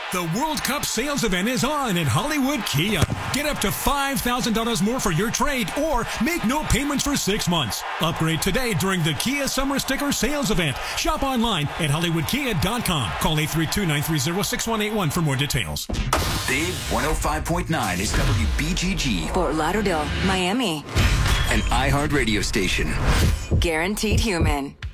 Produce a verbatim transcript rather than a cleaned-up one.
The World Cup sales event is on at Hollywood Kia. Get up to five thousand dollars more for your trade or make no payments for six months. Upgrade today during the Kia Summer Sticker Sales Event. Shop online at hollywood kia dot com. Call eight three two, nine three zero, six one eight one for more details. Big one oh five point nine is W B G G. Fort Lauderdale, Miami. An iHeart radio station. Guaranteed human.